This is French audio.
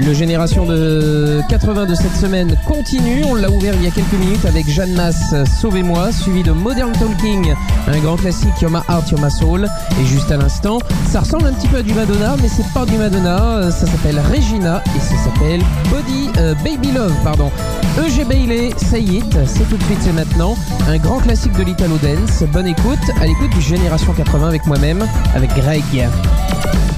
Le Génération de 80 de cette semaine continue. On l'a ouvert il y a quelques minutes avec Jeanne Masse, Sauvez-moi, suivi de Modern Talking, un grand classique, You're My Heart, You're My Soul. Et juste à l'instant, ça ressemble un petit peu à du Madonna, mais c'est pas du Madonna. Ça s'appelle Regina et ça s'appelle Baby Love, pardon. E.G. Bailey, Say It, c'est tout de suite, c'est maintenant. Un grand classique de l'Italo Dance. Bonne écoute, à l'écoute du Génération 80 avec moi-même, avec Greg.